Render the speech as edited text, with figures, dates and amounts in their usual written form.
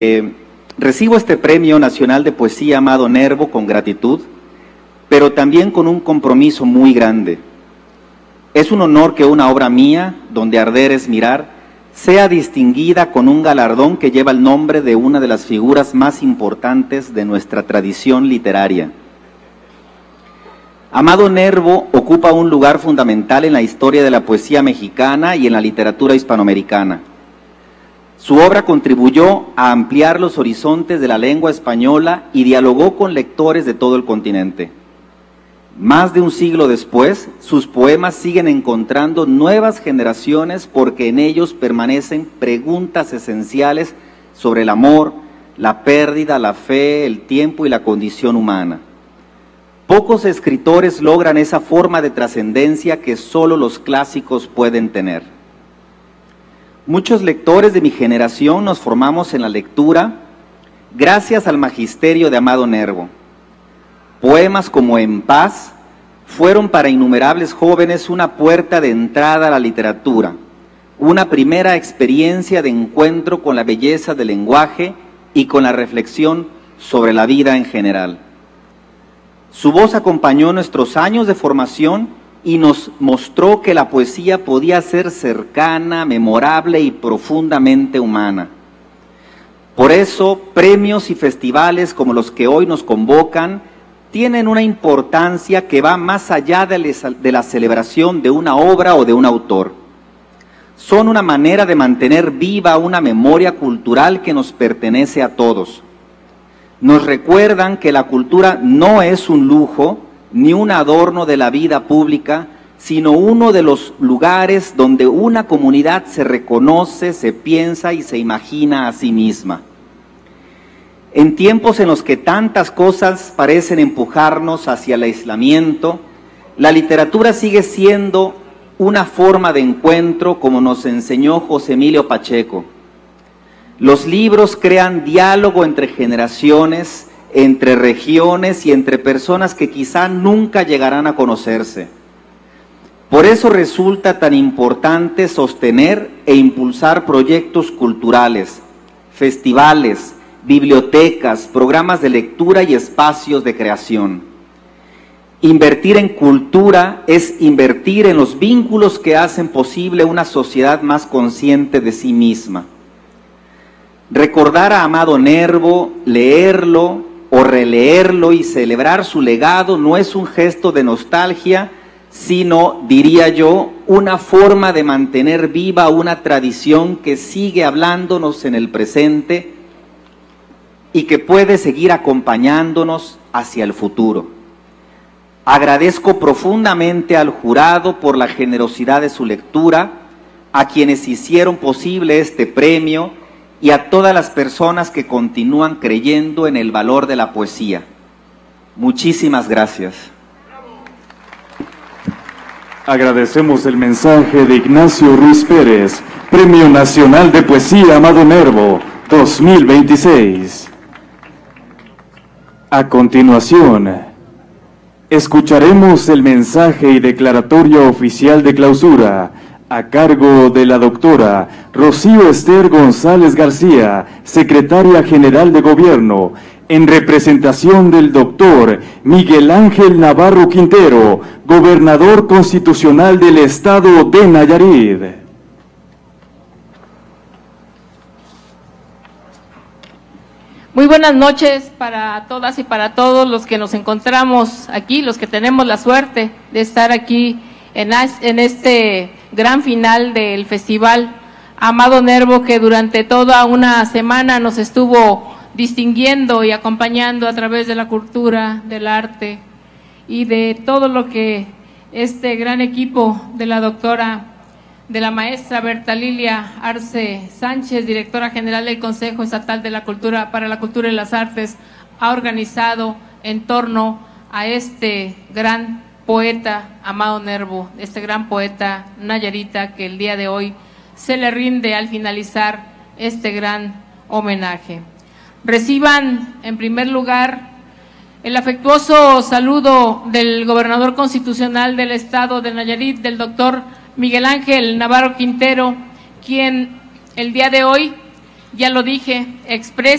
Recibo este Premio Nacional de Poesía Amado Nervo con gratitud, pero también con un compromiso muy grande. Es un honor que una obra mía, Donde arder es mirar, sea distinguida con un galardón que lleva el nombre de una de las figuras más importantes de nuestra tradición literaria. Amado Nervo ocupa un lugar fundamental en la historia de la poesía mexicana y en la literatura hispanoamericana. Su obra contribuyó a ampliar los horizontes de la lengua española y dialogó con lectores de todo el continente. Más de un siglo después, sus poemas siguen encontrando nuevas generaciones porque en ellos permanecen preguntas esenciales sobre el amor, la pérdida, la fe, el tiempo y la condición humana. Pocos escritores logran esa forma de trascendencia que solo los clásicos pueden tener. Muchos lectores de mi generación nos formamos en la lectura gracias al magisterio de Amado Nervo. Poemas como En Paz fueron para innumerables jóvenes una puerta de entrada a la literatura, una primera experiencia de encuentro con la belleza del lenguaje y con la reflexión sobre la vida en general. Su voz acompañó nuestros años de formación y nos mostró que la poesía podía ser cercana, memorable y profundamente humana. Por eso, premios y festivales como los que hoy nos convocan tienen una importancia que va más allá de la celebración de una obra o de un autor. Son una manera de mantener viva una memoria cultural que nos pertenece a todos. Nos recuerdan que la cultura no es un lujo ni un adorno de la vida pública, sino uno de los lugares donde una comunidad se reconoce, se piensa y se imagina a sí misma. En tiempos en los que tantas cosas parecen empujarnos hacia el aislamiento, la literatura sigue siendo una forma de encuentro, como nos enseñó José Emilio Pacheco. Los libros crean diálogo entre generaciones, entre regiones y entre personas que quizá nunca llegarán a conocerse. Por eso resulta tan importante sostener e impulsar proyectos culturales, festivales, bibliotecas, programas de lectura y espacios de creación. Invertir en cultura es invertir en los vínculos que hacen posible una sociedad más consciente de sí misma. Recordar a Amado Nervo, leerlo o releerlo y celebrar su legado no es un gesto de nostalgia, sino, diría yo, una forma de mantener viva una tradición que sigue hablándonos en el presente y que puede seguir acompañándonos hacia el futuro. Agradezco profundamente al jurado por la generosidad de su lectura, a quienes hicieron posible este premio y a todas las personas que continúan creyendo en el valor de la poesía. Muchísimas gracias. Agradecemos el mensaje de Ignacio Ruiz Pérez, Premio Nacional de Poesía Amado Nervo 2026. A continuación, escucharemos el mensaje y declaratorio oficial de clausura a cargo de la doctora Rocío Ester González García, Secretaria General de Gobierno, en representación del doctor Miguel Ángel Navarro Quintero, Gobernador Constitucional del Estado de Nayarit. Muy buenas noches para todas y para todos los que nos encontramos aquí, los que tenemos la suerte de estar aquí en este gran final del Festival Amado Nervo, que durante toda una semana nos estuvo distinguiendo y acompañando a través de la cultura, del arte y de todo lo que este gran equipo de la maestra Berta Lilia Arce Sánchez, directora general del Consejo Estatal de la Cultura para la Cultura y las Artes, ha organizado en torno a este gran poeta Amado Nervo, este gran poeta nayarita que el día de hoy se le rinde al finalizar este gran homenaje. Reciban en primer lugar el afectuoso saludo del gobernador constitucional del Estado de Nayarit, del doctor Miguel Ángel Navarro Quintero, quien el día de hoy, ya lo dije, expresa